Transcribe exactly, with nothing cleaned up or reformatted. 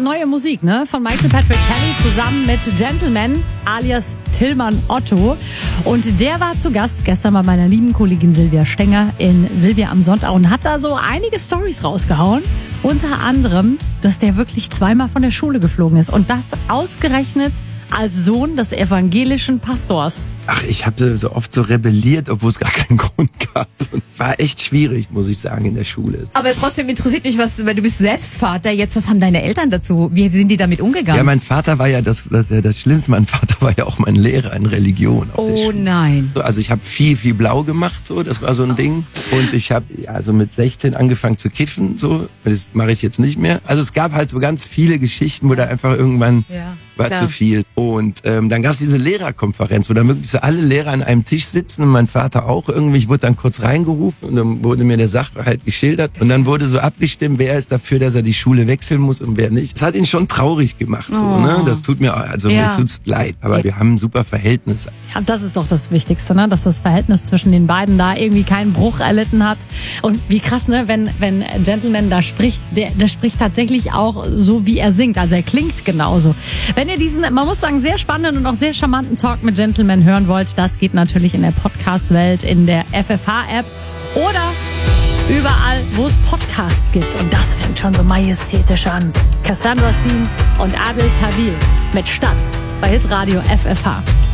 neue Musik, ne? Von Michael Patrick Kelly zusammen mit Gentleman alias Tillmann Otto. Und der war zu Gast gestern bei meiner lieben Kollegin Silvia Stenger in Silvia am Sonntag und hat da so einige Storys rausgehauen. Unter anderem, dass der wirklich zweimal von der Schule geflogen ist. Und das ausgerechnet als Sohn des evangelischen Pastors. Ach, ich habe so oft so rebelliert, obwohl es gar keinen Grund gab. Und war echt schwierig, muss ich sagen, in der Schule. Aber trotzdem interessiert mich, was, weil du bist selbst Vater jetzt, was haben deine Eltern dazu? Wie sind die damit umgegangen? Ja, mein Vater war ja das, das, ja das Schlimmste. Mein Vater war ja auch mein Lehrer in Religion. Oh nein. Also ich habe viel, viel blau gemacht, so, das war so ein oh. Ding. Und ich habe ja so mit sechzehn angefangen zu kiffen, so. Das mache ich jetzt nicht mehr. Also es gab halt so ganz viele Geschichten, wo da einfach irgendwann ja. war Klar. zu viel. Und ähm, dann gab es diese Lehrerkonferenz, wo dann wirklich so alle Lehrer an einem Tisch sitzen und mein Vater auch irgendwie. Ich wurde dann kurz reingerufen und dann wurde mir der Sachverhalt geschildert. Und dann wurde so abgestimmt, wer ist dafür, dass er die Schule wechseln muss und wer nicht. Das hat ihn schon traurig gemacht. So, oh. ne? Das tut mir, also ja. mir tut's leid. Aber wir haben ein super Verhältnis. Ja, das ist doch das Wichtigste, ne? Dass das Verhältnis zwischen den beiden da irgendwie keinen Bruch erlitten hat. Und wie krass, ne? Wenn, wenn Gentleman da spricht, der, der spricht tatsächlich auch so, wie er singt. Also er klingt genauso. Wenn ihr diesen, man muss sagen, sehr spannenden und auch sehr charmanten Talk mit Gentleman hören wollt, das geht natürlich in der Podcast-Welt, in der F F H-App oder überall, wo es Podcasts gibt. Und das fängt schon so majestätisch an. Cassandra Steen und Adel Tawil mit Stadt bei Hitradio F F H.